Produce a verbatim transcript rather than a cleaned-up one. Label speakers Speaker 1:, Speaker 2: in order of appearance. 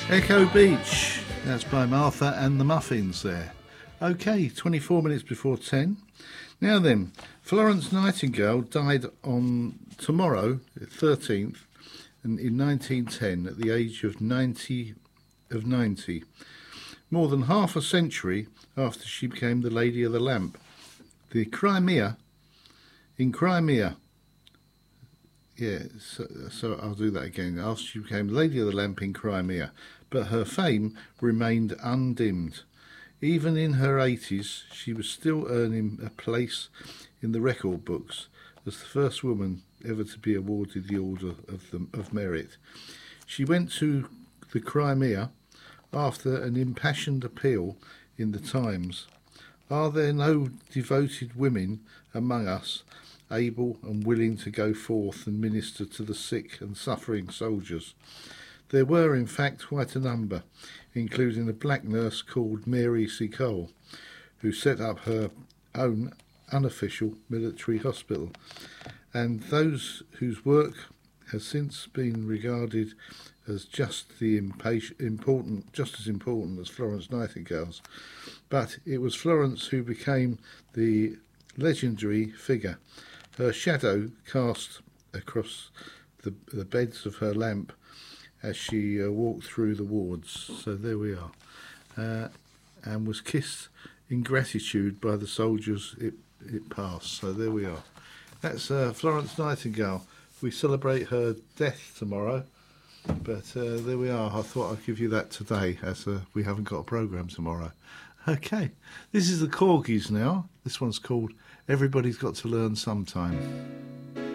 Speaker 1: Echo Beach, that's by Martha and the Muffins there. Okay, twenty-four minutes before ten. Now then, Florence Nightingale died on tomorrow, thirteenth, in, in nineteen ten at the age of ninety, of ninety. More than half a century after she became the Lady of the Lamp. The Crimea, in Crimea, yeah, so, so I'll do that again. After she became Lady of the Lamp in Crimea, but her fame remained undimmed. Even in her eighties, she was still earning a place in the record books as the first woman ever to be awarded the Order of, the, of Merit. She went to the Crimea after an impassioned appeal in the Times. Are there no devoted women among us able and willing to go forth and minister to the sick and suffering soldiers? There were, in fact, quite a number, including a black nurse called Mary C. Cole, who set up her own unofficial military hospital, and those whose work has since been regarded as just the important, just as important as Florence Nightingale's. But it was Florence who became the legendary figure. Her shadow cast across the, the beds of her lamp as she uh, walked through the wards. So there we are. Uh, and was kissed in gratitude by the soldiers it, it passed. So there we are. That's uh, Florence Nightingale. We celebrate her death tomorrow. But uh, there we are. I thought I'd give you that today, as uh, we haven't got a programme tomorrow. Okay, this is the Corgis now. This one's called Everybody's Got to Learn Sometime.